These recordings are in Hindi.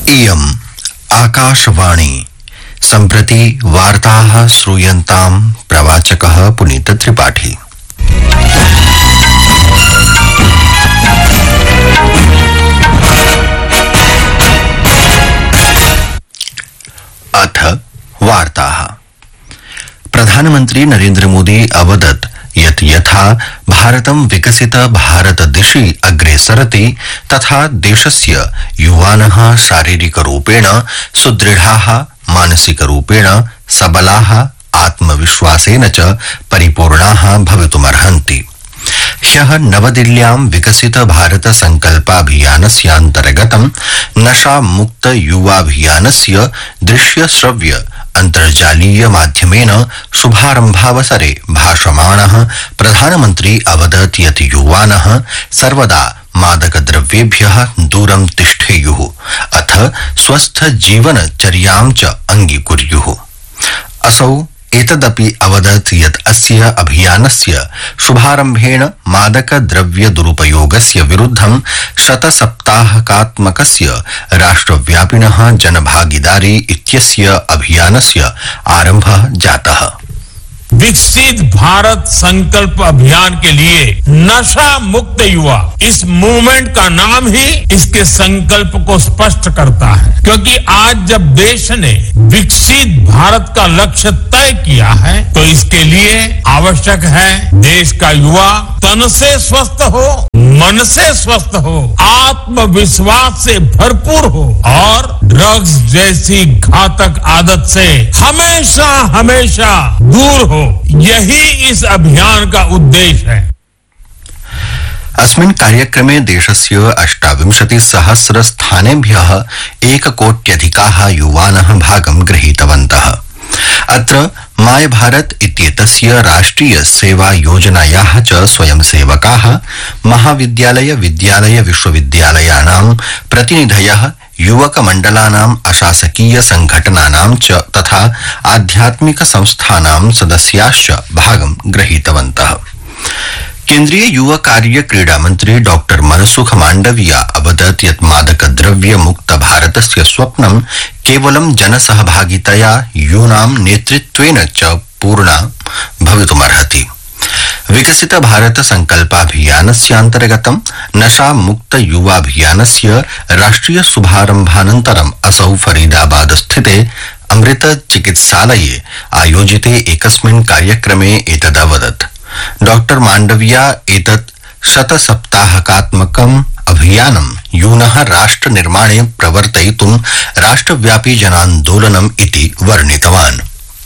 इयम् आकाशवाणी सम्प्रति वार्ताः श्रूयन्ताम् प्रवाचकः पुनीत त्रिपाठी। अथ वार्ताः। प्रधानमन्त्री नरेन्द्र मोदी अवदत् यत् यथा भारतं विकसित भारत दिशि अग्रेसरति तथा देशस्य युवानः शारीरिकरूपेण सुदृढाः, मानसिकरूपेण सबलाः, आत्मविश्वासेन च परिपूर्णाः भवितुमर्हन्ति। ह्यः नवदिल्ल्यां विकसित भारत संकल्पाभियानस्यान्तर्गतं नशा मुक्त युवाभियानस्य दृश्य श्रव्य अंतर्जालीय माध्यमेन शुभारंभावसरे भाषमाणः प्रधानमन्त्री अवदत् यत् युवानः सर्वदा मादकद्रव्येभ्यः दूरं तिष्ठेयुः अथ स्वस्थ जीवनचर्यां च अंगीकुर्युः। असौ एतदपि अवदत् यत् अस्य अभियानस्य शुभारम्भेण मादकद्रव्य दुरुपयोगस्य विरुद्धं शतसप्ताहकात्मकस्य राष्ट्रव्यापिनः जनभागीदारी इत्यस्य अभियानस्य आरम्भः जातः। विकसित भारत संकल्प अभियान के लिए नशा मुक्त युवा, इस मूवमेंट का नाम ही इसके संकल्प को स्पष्ट करता है, क्योंकि आज जब देश ने विकसित भारत का लक्ष्य तय किया है तो इसके लिए आवश्यक है देश का युवा तन से स्वस्थ हो, मन से स्वस्थ हो, आत्मविश्वास से भरपूर हो और ड्रग्स जैसी घातक आदत से हमेशा हमेशा दूर हो। यही इस अभियान का उद्देश्य है। अस्मिन् कार्यक्रमे देशस्य 28,000 स्थानेभ्यः 1,00,00,000 युवानः भागं गृहीतवन्तः। अत्र माय भारत इत्येतस्य राष्ट्रिय सेवा योजनायाः च स्वयंसेवकाः, महाविद्यालय, विद्यालय, विश्वविद्यालयानां प्रतिनिधयः, युवकमण्डलानाम्, अशासकीय संघटनानां च तथा आध्यात्मिक संस्थानां सदस्याश्च भागं गृहीतवन्तः। केन्द्रीय युवा कार्य क्रीडा मंत्री डॉक्टर मनसुख मांडविया अवदत् यत् मादकद्रव्य मुक्त भारतस्य स्वप्नं केवलं जनसहभागितया, यूनां नेतृत्वेन च पूर्णा भवितुमर्हति। विकसित भारत संकल्पाभियानस्यान्तर्गतं नशा मुक्त युवाभियानस्य राष्ट्रिय शुभारम्भानन्तरम् असौ फरीदाबाद स्थिते अमृत चिकित्सालये आयोजिते एकस्मिन् कार्यक्रमे एतदवदत्। डॉक्टर मांडविया एतत् शतसप्ताहकात्मकम् अभियानं यूनः राष्ट्र निर्माणे प्रवर्तयितुं राष्ट्रव्यापी जनान्दोलनम् इति वर्णितवान्।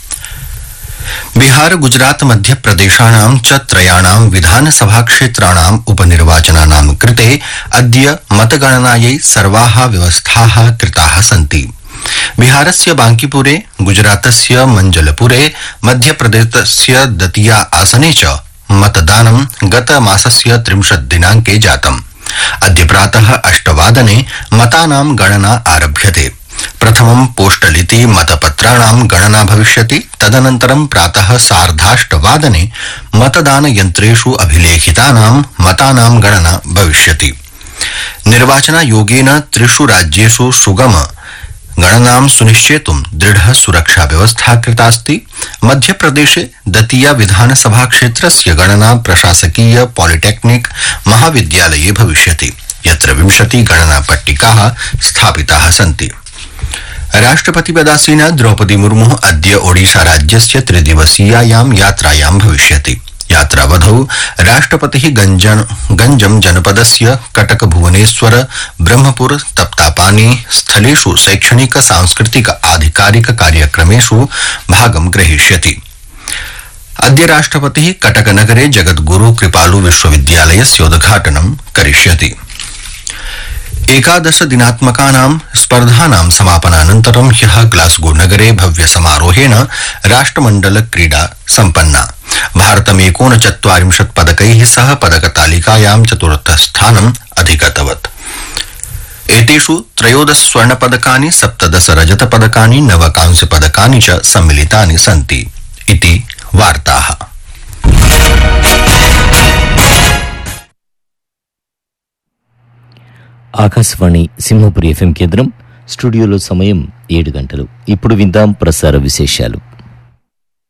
बिहार, गुजरात, मध्य प्रदेशानां च त्रयाणां विधानसभा क्षेत्राणाम् उपनिर्वाचनानां कृते अद्य मतगणनायै सर्वाः व्यवस्थाः कृताः सन्ति। बिहारस्य बांकीपुरे, गुजरातस्य मंजलपुरे, मध्यप्रदेशस्य दतिया आसने च मतदानं गतमासस्य 30 दिनांके जातम्। अद्य प्रातः 8 वादने मतानां गणना आरभ्यते। प्रथमं पोस्टलिति मतपत्राणां गणना भविष्यति। तदनन्तरं प्रातः 8:30 वादने मतदानयन्त्रेषु अभिलेखितानां मतानां गणना भविष्यति। निर्वाचनायोगेन 3 राज्येषु सुगम गणनां सुनिश्चेतुं दृढ़ सुरक्षा व्यवस्था कृतास्ति। मध्यप्रदेशे दतिया विधानसभा क्षेत्रस्य गणना प्रशासकीय पॉलिटेक्निक महाविद्यालये भविष्यति, यत्र 20 गणना पट्टिकाः स्थापिताः सन्ति। राष्ट्रपतिपदासीना द्रौपदी मुर्मु अद्य ओडिशा राज्यस्य 3-दिवसीयायां यात्रायां भविष्यति। यात्रावधौ राष्ट्रपतिः गंजम जनपदस्य कटक, भुवनेश्वर, ब्रह्मपुर, तप्तापानी स्थलेषु शैक्षणिक, सांस्कृतिक, आधिकारिक कार्यक्रमेषु भागं ग्रहीष्यति। अद्य राष्ट्रपतिः कटक नगरे जगद्गुरु कृपालु विश्वविद्यालयस्य उद्घाटनं करिष्यति। 11 दिनात्मकानां स्पर्धानां समापनानन्तरं ह्यः ग्लासगो नगरे भव्य समारोहेण राष्ट्रमण्डल क्रीडा सम्पन्ना। भारतं 39 पदकैः सह पदकतालिकायां 4th स्थानम् अधिगतवत्। एतेषु 13 स्वर्णपदकानि, 17 रजतपदकानि, 9 कांस्यपदकानि च सम्मिलितानि सन्ति इति वार्ताः। ఆకాశవాణి సింహపురి ఎఫ్ఎం కేంద్రం స్టూడియోలో సమయం 7 గంటలు. ఇప్పుడు విందాం ప్రసార విశేషాలు.